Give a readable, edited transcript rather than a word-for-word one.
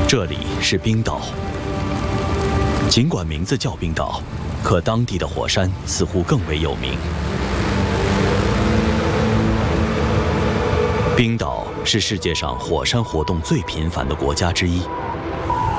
这里是冰岛，尽管名字叫冰岛，可当地的火山似乎更为有名。冰岛是世界上火山活动最频繁的国家之一，